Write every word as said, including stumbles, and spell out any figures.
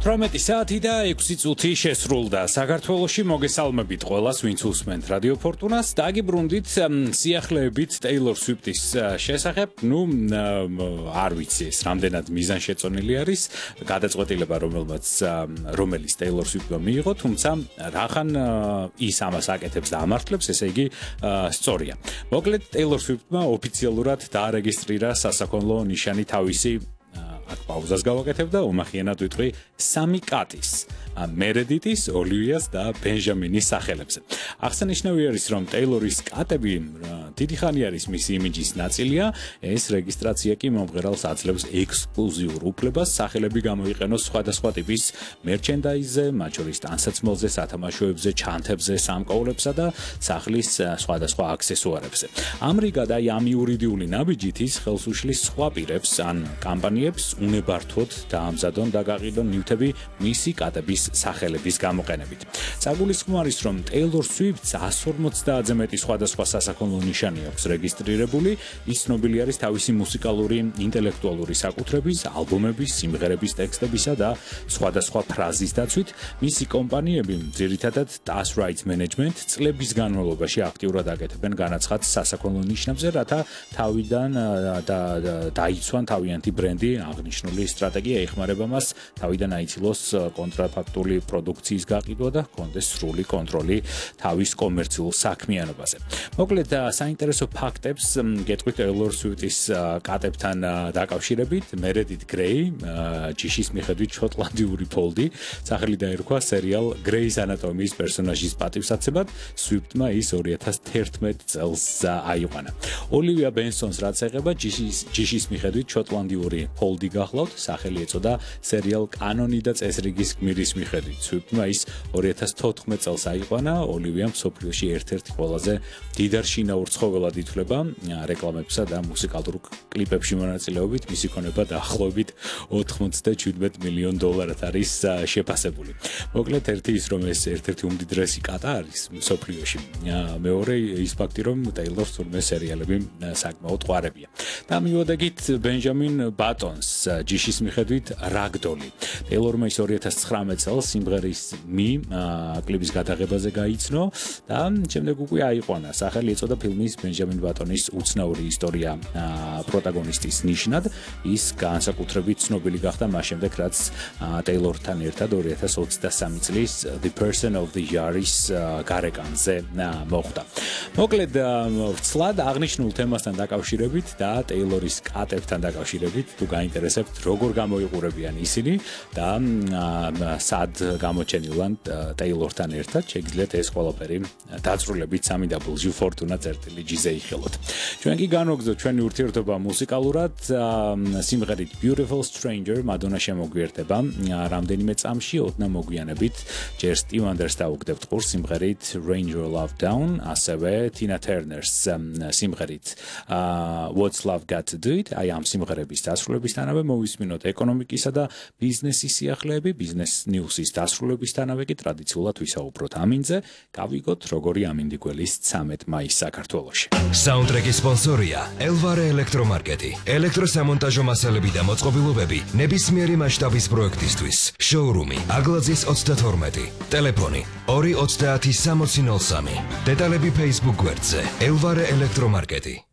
თვრამეტი საათი და ექვსი წუთი შესრულდა. საქართველოში მოგესალმებით ყველას, ვინც უსმენთ რადიო ფორტუნას. დაგიბრუნდით სიახლეებით Taylor Swift-ის შესახებ. ნუ არ ვიცი ეს რამდენად მიზანშეწონილი არის გადაწყვეტილება, რომელმაც რომელიც Taylor Swift-მა მიიღო, თუმცა რახან ის ამას აკეთებს და ამართლებს, ესე იგი სწორია. მოკლედ Taylor Swift-მა ოფიციალურად დაარეგისტრირა სასაქონლო ნიშანი თავისი აქ პაუზას გავაკეთებ და უმახიანად ვიტყვი სამი კატის, მერედიტის, ოლივიას და ბენჟამინის სახელებზე. აღსანიშნავი არის, რომ Taylor-ის კატები დიდი ხანი არის მისი იმიჯის ნაწილია, ეს რეგისტრაცია კი მომღერალს აძლევს ექსკლუზიურ უფლებას სახელები გამოიყენოს სხვადასხვა ტიპის მერჩენდაიზზე, მათ შორის ტანსაცმელზე, სათამაშოებზე, ჩანთებზე, სამკაულებსა და სახლის სხვადასხვა აქსესუარებზე. ამრიგად აი ამ იურიდიული ნაბიჯით ის ხელს უშლის სხვა პირებს ან კამპანიებს უნებართვოდ დაამზადონ და გაყიდონ ნივთები მისი კატების სახელების გამოყენებით. საგულისხმო არის, რომ Taylor Swift-ს εκατს ორმოცდაათზე მეტი სხვადასხვა სასაქონლო ნიშანი აქვს რეგისტრირებული. ის ცნობილი არის თავისი მუსიკალური, ინტელექტუალური საკუთრების, ალბომების, სიმღერების ტექსტებისა და სხვადასხვა ფრაზის დაცვით. მისი კომპანიები, ძირითადად Das Rights Management, წლების განმავლობაში აქტიურად აკეთებენ განაცხადს სასაქონლო ნიშნებზე, რათა თავიდან დაიცვან თავიანთი ბრენდი, აღნიშნული სტრატეგია ეხმარება მას თავიდან აიცილოს კონტრაფაქტული პროდუქციის გაყიდვა და ჰქონდეს სრული კონტროლი თავის კომერციულ საქმიანობაზე. მოკლედ საინტერესო ფაქტებს გეტყვით Taylor Swift-ის კატებთან დაკავშირებით. Meredith Grey, ჯიშის მიხედვით შოტლანდიური ფოლდი, სახელი დაერქვა სერიალ Grey's Anatomy-ის პერსონაჟის პატივსაცემად. Swift-მა ის ორი ათას თერთმეტ წელს აიყვანა. Olivia Benson-ს რაც ეხება, ჯიშის ჯიშის მიხედვით შოტლანდიური ფოლდი გახლავთ, სახელი ეწოდა სერიალ კანონი და წესრიგის გმირის მიხედვით. Swift-მა ის ორი ათას თოთხმეტ წელს აიყვანა. Olivia მსოფლიოში ერთ-ერთი ყველაზე დიდარშინაურ ცხოველად ითვლება რეკლამებსა და მუსიკალურ კლიპებში მონაწილეობით. მისი ქონება დაახლოებით ოთხმოცდაშვიდმეტ მილიონ დოლარად არის შეფასებული. მოკლედ ერთი ის, რომ ეს ერთ-ერთი უმდიდრესი კატა არის მსოფლიოში. მეორე ის ფაქტი, რომ Taylor Swift-ს სერიალები საკმაოდ ყვარებია. და მივოდაგით Benjamin Buttons, ჯიშის მიხედვით Ragdoll. Taylor-მა ის ორი ათას ცხრამეტ წელს სიმღერის Me კლიპის გადაღებაზე გაიცნო და შემდეგ უკვე აიყვანა. სახელი ეწოდა ფილმის Benjamin Button-ის უცნაური ისტორია პროტაგონისტის ნიშნად. ის განსაკუთრებით ცნობილი გახდა მას შემდეგ, რაც Taylor-თან ერთად ორი ათას ოცდასამი წლის The Person of the Year-ის გარეკანზე მოხვდა. მოკლედ, ვცლად აღნიშნულ თემასთან დაკავშირებით და Taylor-ის კატებთან დაკავშირებით, თუ გაინტერესებთ, როგორ გამოიყურებიან ისინი და სად გამოჩენილან Taylor-თან ერთად, შეგიძლიათ ეს ყველაფერი დაწვრილებით სამი დაბლ ჟი Fortuna წერტილი ჯი-ზე იხილოთ. ჩვენ კი განვაგრძოთ ჩვენი ურთიერთობა მუსიკალურად. სიმღერით Beautiful Stranger Madonna შემოგვიერთდება რამდენიმე წამში, ოდნა მოგვიანებით ჯერ Steve Wonders დაუგდებთ ყურს სიმღერით Rain Your Love Down, ასევე Tina Turner-ს სიმღერით What's Love Got to Do It. აი ამ სიმღერების დასრულებისთანავე მოვისმინოთ ეკონომიკისა და ბიზნესის სიახლეები, Business News-ის დასრულებისთანავე კი ტრადიციულად ვისაუბროთ ამინზე, გავიგოთ როგორი ამინდი გველის ცამეტ მაისს საქართველოში. Soundtrack-ის სპონსორია Elvare ელექტრომარკეტი. ელექტროსამონტაჟო მასალები და მოწყობილობები ნებისმიერი მასშტაბის პროექტისთვის. Showroom-ი აგლაძის ოცდათორმეტი. ტელეფონი ორი ოცდაათი სამოცი ნოლ სამი. დეტალები Facebook გვერდზე Elvare ელექტრომარკეტი.